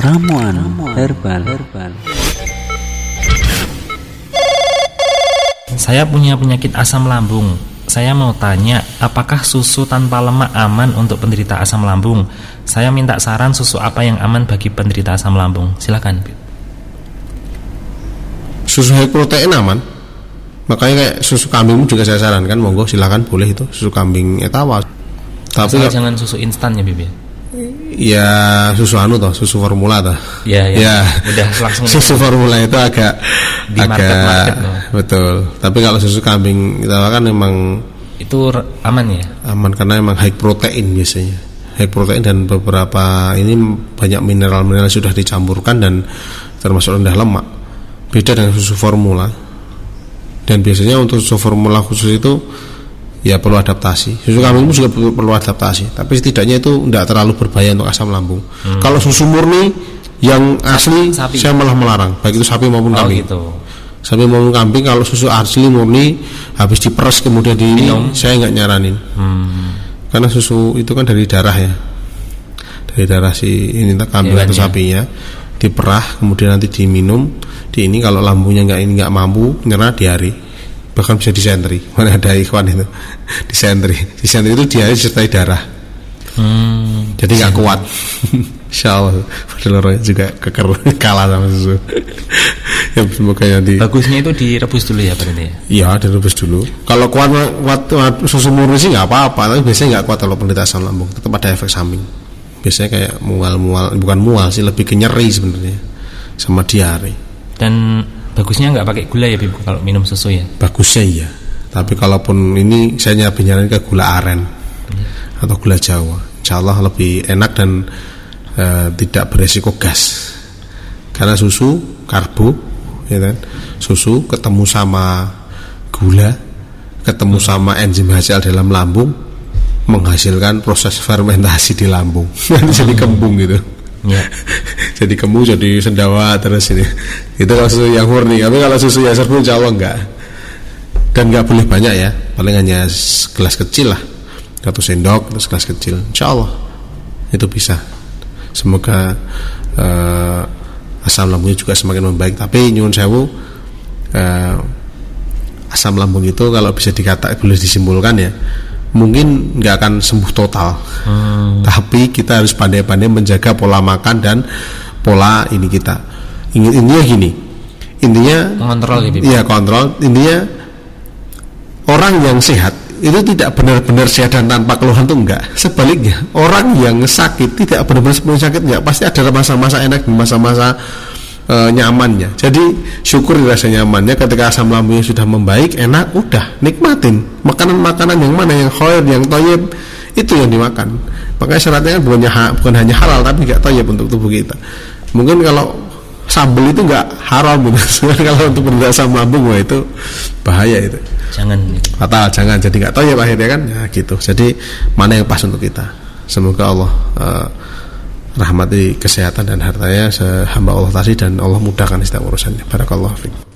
Ramuan herbal. Saya punya penyakit asam lambung. Saya mau tanya, apakah susu tanpa lemak aman untuk penderita asam lambung? Saya minta saran susu apa yang aman bagi penderita asam lambung. Silakan. Susu high protein aman. Makanya kayak susu kambing juga saya sarankan, monggo silakan boleh itu susu kambing etawa. Tapi jangan susu instan ya, Bibi. Ya susu susu formula toh. Ya. Udah langsung. Susu formula itu agak di market betul. Tapi kalau susu kambing kita kan memang itu aman ya? Aman karena memang high protein biasanya. High protein dan beberapa ini banyak mineral-mineral sudah dicampurkan dan termasuk rendah lemak. Beda dengan susu formula. Dan biasanya untuk susu formula khusus itu ya perlu adaptasi. Susu kambing juga perlu adaptasi, tapi setidaknya itu tidak terlalu berbahaya untuk asam lambung. Kalau susu murni yang asli sapi. Saya malah melarang, baik itu sapi maupun kambing. Gitu. Sapi maupun kambing kalau susu asli murni habis diperes kemudian diminum, saya nggak nyaranin. Karena susu itu kan dari darah ya, dari darah si ini kambing atau sapinya diperah kemudian nanti diminum. Di ini kalau lambungnya nggak mampu nyerah diare. Bahkan bisa disentri. Mana ada ikhwan itu disentri itu diare disertai darah. Jadi nggak kuat. Insyaallah padahal juga keker kalah sama susu. Ya semoga nanti bagusnya itu direbus dulu ya berarti ya? Iya, direbus dulu. Kalau kuat susu murni sih nggak apa-apa, tapi biasanya nggak kuat kalau penderita asam lambung, tetap ada efek samping. Biasanya kayak mual, bukan mual sih, lebih ke nyeri sebenarnya sama diare. Dan bagusnya nggak pakai gula ya, Bib, kalau minum susu ya? Bagusnya iya. Tapi kalaupun ini saya nyaranin ke gula aren atau gula Jawa, insyaallah lebih enak dan tidak beresiko gas. Karena susu karbo, ya kan? Susu ketemu sama gula, ketemu sama enzim HCl dalam lambung, menghasilkan proses fermentasi di lambung. Jadi kembung gitu. Ya. Jadi kembung, jadi sendawa terus ini. Itu kalau susu yang murni. Tapi kalau susu yang serbu insya Allah enggak. Dan enggak boleh banyak ya. Paling hanya gelas kecil lah, 1 sendok terus gelas kecil. Insya Allah itu bisa. Semoga asam lambungnya juga semakin membaik. Tapi nyuwun sewu, asam lambung itu kalau bisa boleh disimpulkan ya, mungkin nggak akan sembuh total, tapi kita harus pandai-pandai menjaga pola makan dan pola ini kita. Intinya gini, kontrol ya kontrol. Intinya orang yang sehat itu tidak benar-benar sehat dan tanpa keluhan tuh enggak. Sebaliknya orang yang sakit tidak benar-benar sepenuhnya sakit enggak. Pasti ada masa-masa enak dan masa-masa nyamannya. Jadi syukur rasa nyamannya ketika asam lambungnya sudah membaik, enak, udah nikmatin makanan-makanan yang mana yang khair, yang thayyib, itu yang dimakan. Makanya syaratnya kan bukan hanya halal tapi enggak thayyib untuk tubuh kita. Mungkin kalau sambal itu enggak haram gitu. Kalau untuk penderita asam lambung wah itu bahaya itu. Jangan fatal, jangan jadi enggak thayyib akhirnya kan. Ya gitu. Jadi mana yang pas untuk kita. Semoga Allah rahmati kesehatan dan hartanya sehamba Allah tadi dan Allah mudahkan setiap urusannya. Barakallahu fiik.